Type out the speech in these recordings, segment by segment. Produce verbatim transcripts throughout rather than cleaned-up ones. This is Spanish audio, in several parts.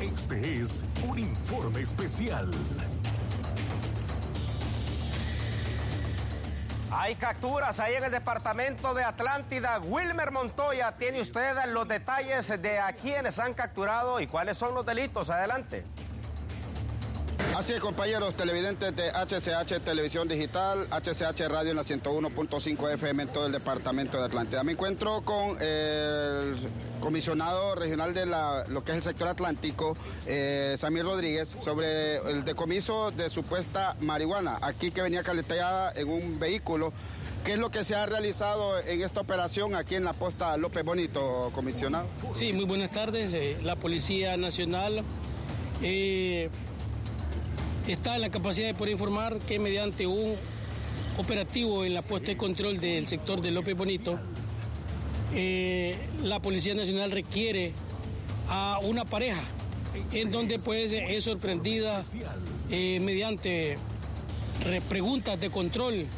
Este es un informe especial. Hay capturas ahí en el departamento de Atlántida. Wilmer Montoya, ¿tiene usted los detalles de a quienes han capturado y cuáles son los delitos? Adelante. Así es, compañeros televidentes de H C H Televisión Digital, H C H Radio en la ciento uno punto cinco F M en todo el departamento de Atlántida. Me encuentro con el comisionado regional de la, lo que es el sector atlántico, eh, Samir Rodríguez, sobre el decomiso de supuesta marihuana, aquí que venía caleteada en un vehículo. ¿Qué es lo que se ha realizado en esta operación aquí en la posta López Bonito, comisionado? Sí, muy buenas tardes. Eh, la Policía Nacional eh, está en la capacidad de poder informar que mediante un operativo en la puesta de control del sector de López Bonito, eh, la Policía Nacional requiere a una pareja en donde pues es sorprendida eh, mediante preguntas de control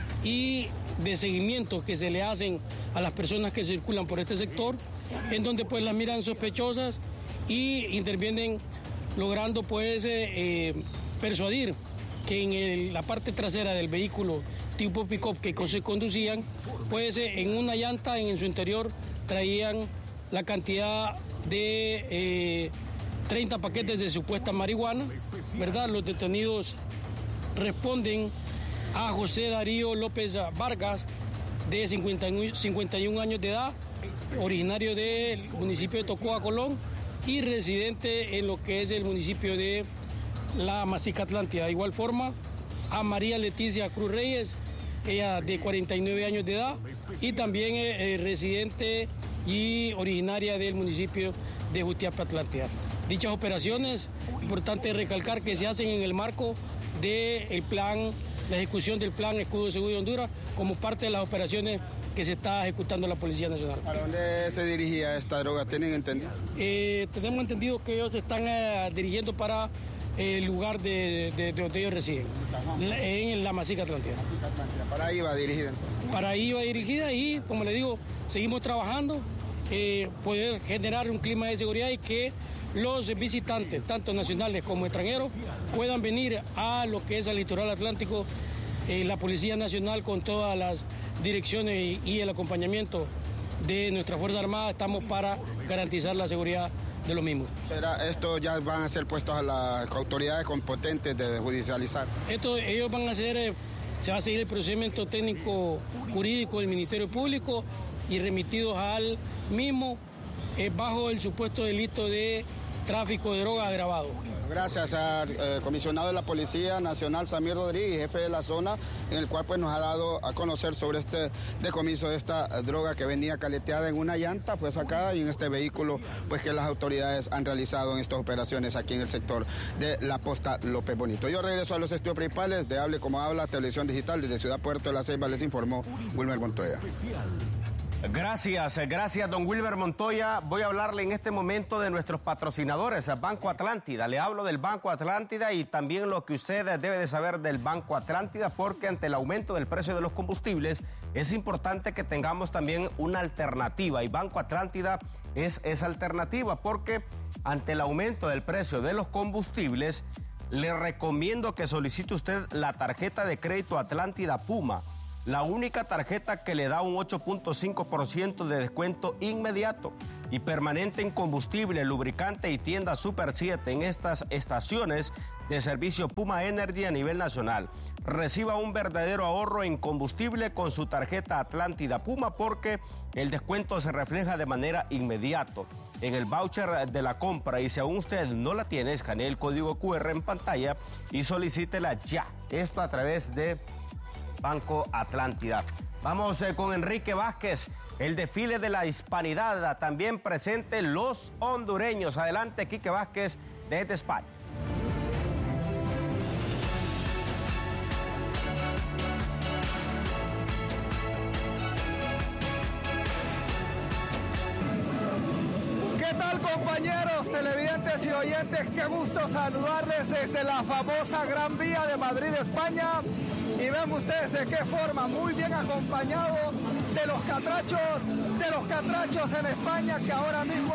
y de seguimiento que se le hacen a las personas que circulan por este sector, en donde pues las miran sospechosas y intervienen logrando pues eh, eh, persuadir que en el, la parte trasera del vehículo tipo pick-up que se conducían, pues eh, en una llanta en su interior traían la cantidad de eh, treinta paquetes de supuesta marihuana, ¿verdad? Los detenidos responden a José Darío López Vargas, de cincuenta y un años de edad, originario del municipio de Tocoa, Colón, y residente en lo que es el municipio de La Masica, Atlántida. De igual forma, a María Leticia Cruz Reyes, ella de cuarenta y nueve años de edad, y también eh, residente y originaria del municipio de Jutiapa, Atlántida. Dichas operaciones, importante recalcar que se hacen en el marco del plan, la ejecución del plan Escudo de Seguridad de Honduras, como parte de las operaciones que se está ejecutando la Policía Nacional. ¿A dónde se dirigía esta droga? ¿Tienen entendido? Eh, tenemos entendido que ellos se están eh, dirigiendo para el lugar de, de, de donde ellos residen, en La Masica, Atlántida. ¿Para ahí va dirigida? Para ahí va dirigida y, como le digo, seguimos trabajando, eh, poder generar un clima de seguridad y que los visitantes, tanto nacionales como extranjeros, puedan venir a lo que es el litoral atlántico. Eh, la Policía Nacional, con todas las direcciones y, y el acompañamiento de nuestra Fuerza Armada, estamos para garantizar la seguridad de los mismos. ¿Será, esto ya van a ser puestos a las autoridades competentes de judicializar? Esto, ellos van a hacer, eh, se va a seguir el procedimiento técnico jurídico del Ministerio Público y remitidos al mismo eh, bajo el supuesto delito de tráfico de droga agravado. Gracias al eh, comisionado de la Policía Nacional, Samir Rodríguez, jefe de la zona, en el cual pues nos ha dado a conocer sobre este decomiso de esta droga que venía caleteada en una llanta, pues acá, y en este vehículo, pues que las autoridades han realizado en estas operaciones aquí en el sector de la posta López Bonito. Yo regreso a los estudios principales de Hable Como Habla, Televisión Digital, desde Ciudad Puerto de la Ceiba, les informó Wilmer Montoya. Gracias, gracias don Wilmer Montoya. Voy a hablarle en este momento de nuestros patrocinadores, Banco Atlántida. Le hablo del Banco Atlántida y también lo que usted debe de saber del Banco Atlántida, porque ante el aumento del precio de los combustibles es importante que tengamos también una alternativa, y Banco Atlántida es esa alternativa, porque ante el aumento del precio de los combustibles le recomiendo que solicite usted la tarjeta de crédito Atlántida Puma, la única tarjeta que le da un ocho punto cinco por ciento de descuento inmediato y permanente en combustible, lubricante y tienda Super siete en estas estaciones de servicio Puma Energy a nivel nacional. Reciba un verdadero ahorro en combustible con su tarjeta Atlántida Puma, porque el descuento se refleja de manera inmediata en el voucher de la compra, y si aún usted no la tiene, escanee el código cu erre en pantalla y solicítela ya. Esto a través de Banco Atlántida. Vamos eh, con Enrique Vázquez, el desfile de la hispanidad, también presente los hondureños. Adelante, Quique Vázquez, desde España. ¿Qué tal, compañeros televidentes y oyentes? Qué gusto saludarles desde la famosa Gran Vía de Madrid, España. Y ven ustedes de qué forma, muy bien acompañado de los catrachos, de los catrachos en España, que ahora mismo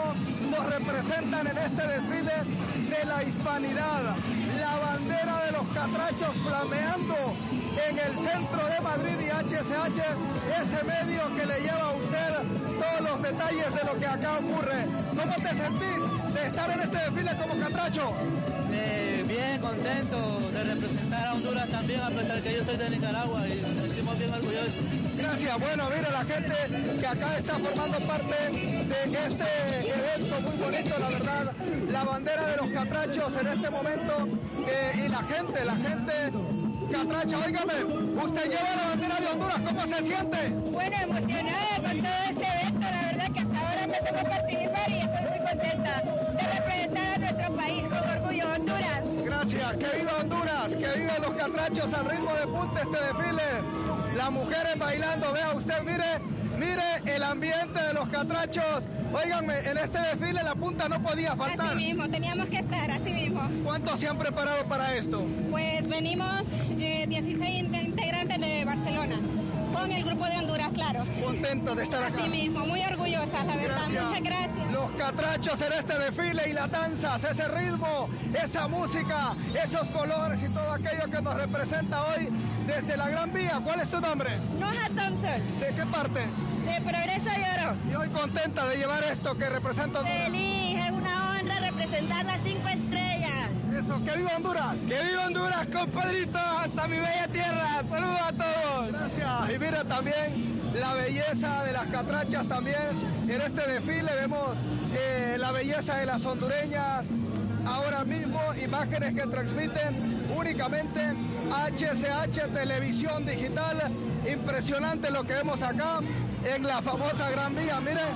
nos representan en este desfile de la hispanidad. La bandera de los catrachos flameando en el centro de Madrid y H C H, ese medio que le lleva a usted todos los detalles de lo que acá ocurre. ¿Cómo te sentís de estar en este desfile como catracho? Eh, bien, contento de representar a Honduras también, a pesar que yo soy de Nicaragua y nos sentimos bien orgullosos. Gracias. Bueno, mire, la gente que acá está formando parte de este evento muy bonito, la verdad, la bandera de los catrachos en este momento, eh, y la gente, la gente catracha, óigame, usted lleva la bandera de Honduras, ¿cómo se siente? Bueno, emocionada con todo este evento, la verdad que hasta ahora me tocó participar y estoy muy contenta de representar a nuestro país con orgullo, Honduras. Gracias, que viva Honduras, que vivan los catrachos al ritmo de punta este desfile. Las mujeres bailando, vea usted, mire, mire el ambiente de los catrachos. Óiganme, en este desfile la punta no podía faltar. Así mismo, teníamos que estar, así mismo. ¿Cuántos se han preparado para esto? Pues venimos eh, dieciséis integrantes de Barcelona, con el grupo de Honduras, claro. Contentos de estar acá. Así mismo, muy orgullosas, la verdad, Gracias. Muchas gracias. Los catrachos en este desfile y las danzas, ese ritmo, esa música, esos colores y todo aquello que nos representa hoy desde la Gran Vía. ¿Cuál es su nombre? Noja Thompson. ¿De qué parte? De Progreso y Oro. Y hoy contenta de llevar esto que representa Honduras. Feliz, es una honra representar las cinco estrellas. Eso, que viva Honduras. ¡Que viva Honduras, compadrito! ¡Hasta mi bella tierra! ¡Saludos a todos! Gracias. Y mira también la belleza de las catrachas también. En este desfile vemos eh, la belleza de las hondureñas. Ahora mismo imágenes que transmiten únicamente H C H Televisión Digital. Impresionante lo que vemos acá en la famosa Gran Vía. Miren,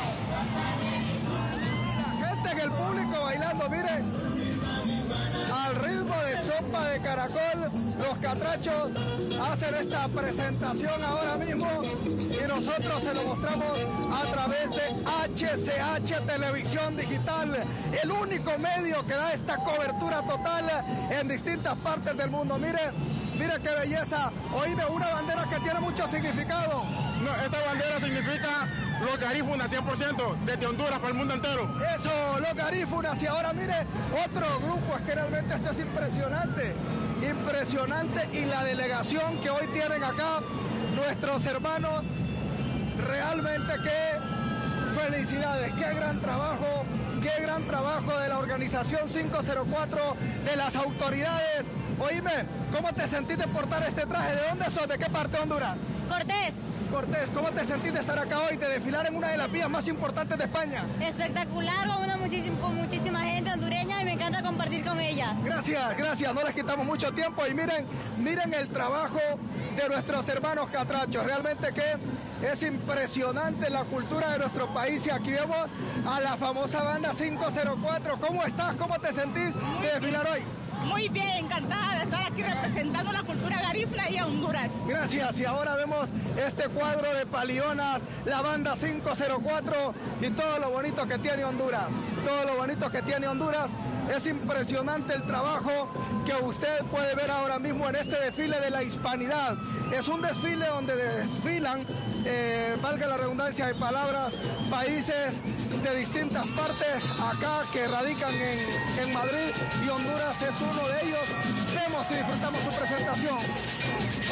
la gente en el público bailando, miren. Al ritmo de sopa de caracol, los catrachos hacen esta presentación ahora mismo y nosotros se lo mostramos a través de H C H Televisión Digital, el único medio que da esta cobertura total en distintas partes del mundo. Mire, mire qué belleza. Oíme, una bandera que tiene mucho significado. No, esta bandera significa los garífunas cien por ciento, desde Honduras para el mundo entero. Eso, los garífunas. Y ahora mire, otro grupo, es que realmente esto es impresionante, impresionante. Y la delegación que hoy tienen acá, nuestros hermanos, realmente qué felicidades, qué gran trabajo, qué gran trabajo de la organización cinco cero cuatro, de las autoridades. Oíme, ¿cómo te sentiste portar este traje? ¿De dónde sos? ¿De qué parte de Honduras? Cortés. Cortés, ¿cómo te sentiste estar acá hoy, de desfilar en una de las vías más importantes de España? Espectacular, con, una muchísima, con muchísima gente hondureña y me encanta compartir con ella. Gracias, gracias, no les quitamos mucho tiempo y miren, miren el trabajo de nuestros hermanos catrachos, realmente que es impresionante la cultura de nuestro país y aquí vemos a la famosa banda cinco cero cuatro. ¿Cómo estás? ¿Cómo te sentís de desfilar hoy? Muy bien, encantada de estar aquí representando la cultura garífuna y a Honduras. Gracias, y ahora vemos este cuadro de palionas, la banda cinco cero cuatro y todo lo bonito que tiene Honduras, todo lo bonito que tiene Honduras. Es impresionante el trabajo que usted puede ver ahora mismo en este desfile de la hispanidad. Es un desfile donde desfilan, eh, valga la redundancia de palabras, países de distintas partes acá que radican en, en Madrid, y Honduras es uno de ellos. Vemos y disfrutamos su presentación.